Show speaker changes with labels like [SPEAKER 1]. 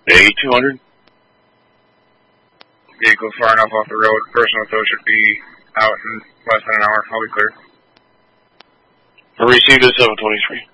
[SPEAKER 1] A200.
[SPEAKER 2] Vehicle far enough off the road. Person with those should be out in less than an hour. I'll be clear.
[SPEAKER 1] Received at 723.